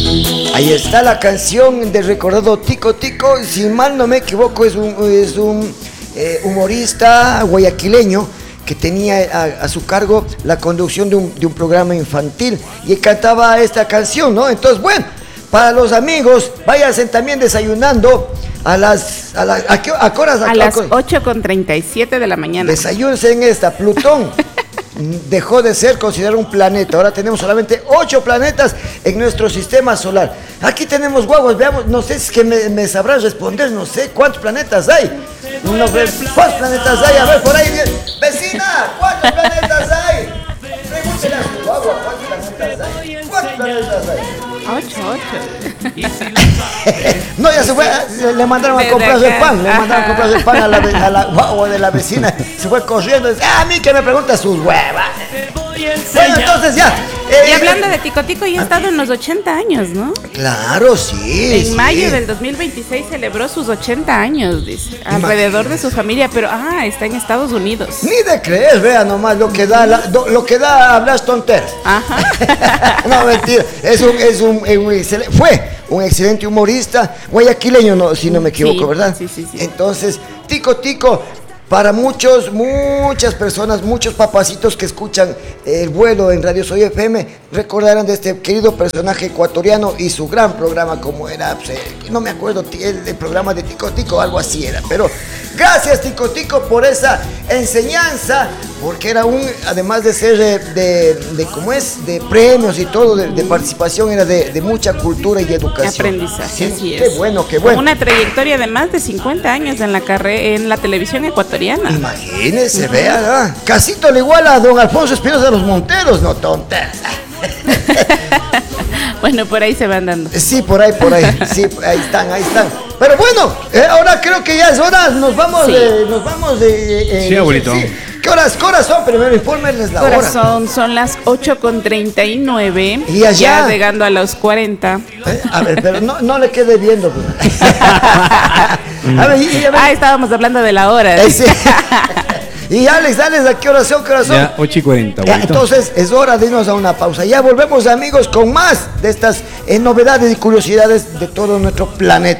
Ahí está la canción del recordado Tico Tico. Si mal no me equivoco, es un humorista guayaquileño que tenía a su cargo la conducción de un programa infantil y cantaba esta canción, ¿no? Entonces, bueno, para los amigos, váyanse también desayunando a las 8:37 de la mañana. Desayúnense en esta. Plutón dejó de ser considerado un planeta. Ahora tenemos solamente 8 planetas en nuestro sistema solar. Aquí tenemos guaguas, veamos, no sé si es que me sabrás responder, no sé cuántos planetas hay. ¿Cuántos planetas hay? A ver, por ahí. Vecina, ¿cuántos planetas hay? Pregúntele a su guagua, ¿cuántos planetas hay? ¿Cuántos planetas hay? 8. No, ya se fue, le mandaron a comprar el pan, a la guagua de la vecina, se fue corriendo, a mí que me pregunta sus huevas. Bueno, entonces ya. Y hablando de Tico Tico, ya ha estado en los 80 años, ¿no? Claro, sí. En mayo del 2026 celebró sus 80 años, dice, alrededor de su familia, pero está en Estados Unidos. Ni de creer, vea nomás lo que da hablar tonteras. Ajá. No, mentira, fue un excelente humorista guayaquileño, no, si no me equivoco, Sí, ¿verdad? sí. Entonces, Tico, para muchas personas, muchos papacitos que escuchan el vuelo en Radio Soy FM, recordarán de este querido personaje ecuatoriano y su gran programa, como era, no me acuerdo, el programa de Tico, algo así era, pero gracias Tico por esa enseñanza, porque era además de ser de premios y todo, de participación, era de mucha cultura y educación. Aprendizaje, Sí, así es. Qué bueno. Una trayectoria de más de 50 años en la televisión ecuatoriana. Imagínese, vea, ¿no? Casito le igual a don Alfonso Espinosa de los Monteros, no tontas. Bueno, por ahí se van dando. Sí, por ahí. Sí, ahí están. Pero bueno, ahora creo que ya es hora. Nos vamos Sí. de. Sí, abuelito. Sí. ¿Qué horas son? Primero infórmenles la hora. Son las 8:39. Y allá. Ya llegando a los 40. A ver, pero no le quede viendo. Pues. A ver, Estábamos hablando de la hora. Sí. Y Alex, ¿a qué hora son? Ya, 8:40. Entonces es hora de irnos a una pausa. Ya volvemos, amigos, con más de estas novedades y curiosidades de todo nuestro planeta.